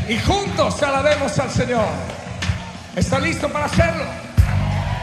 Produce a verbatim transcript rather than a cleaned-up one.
y juntos alabemos al Señor. ¿Está listo para hacerlo?